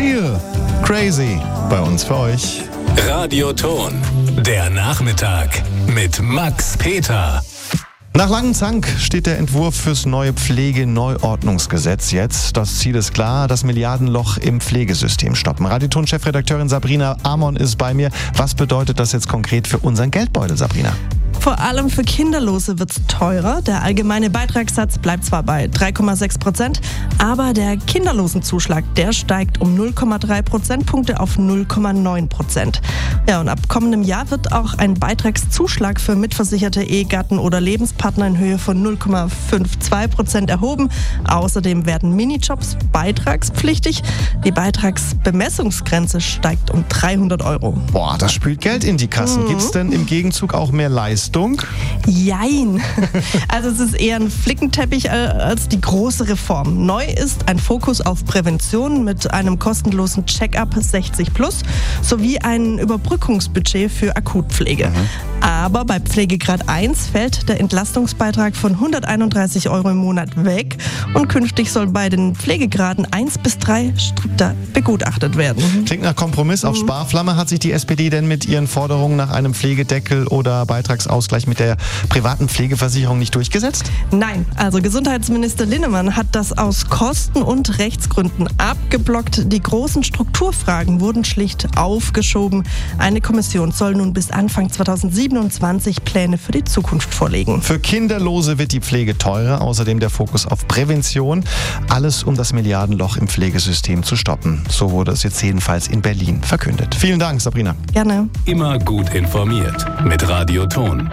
Seal, Crazy, bei uns für euch. Radioton, der Nachmittag mit Max Peter. Nach langem Zank steht der Entwurf fürs neue Pflegeneuordnungsgesetz jetzt. Das Ziel ist klar, das Milliardenloch im Pflegesystem stoppen. Radioton-Chefredakteurin Sabrina Amon ist bei mir. Was bedeutet das jetzt konkret für unseren Geldbeutel, Sabrina? Vor allem für Kinderlose wird es teurer. Der allgemeine Beitragssatz bleibt zwar bei 3,6%, aber der Kinderlosenzuschlag, der steigt um 0,3 Prozentpunkte auf 0,9%. Ja, und ab kommendem Jahr wird auch ein Beitragszuschlag für mitversicherte Ehegatten oder Lebenspartner in Höhe von 0,52% erhoben. Außerdem werden Minijobs beitragspflichtig. Die Beitragsbemessungsgrenze steigt um 300 Euro. Boah, das spült Geld in die Kassen. Gibt's denn im Gegenzug auch mehr Leistung? Jein. Also es ist eher ein Flickenteppich als die große Reform. Neu ist ein Fokus auf Prävention mit einem kostenlosen Check-up 60+ sowie ein Überbrückungsbudget für Akutpflege. Aber bei Pflegegrad 1 fällt der Entlastungsbeitrag von 131 Euro im Monat weg und künftig soll bei den Pflegegraden 1 bis 3 strikter begutachtet werden. Klingt nach Kompromiss auf Sparflamme. Hat sich die SPD denn mit ihren Forderungen nach einem Pflegedeckel oder Beitragsausgleich mit der privaten Pflegeversicherung nicht durchgesetzt? Nein, also Gesundheitsminister Linnemann hat das aus Kosten- und Rechtsgründen abgeblockt. Die großen Strukturfragen wurden schlicht aufgeschoben. Eine Kommission soll nun bis Anfang 2027 Pläne für die Zukunft vorlegen. Für Kinderlose wird die Pflege teurer, außerdem der Fokus auf Prävention. Alles, um das Milliardenloch im Pflegesystem zu stoppen. So wurde es jetzt jedenfalls in Berlin verkündet. Vielen Dank, Sabrina. Gerne. Immer gut informiert mit Radioton.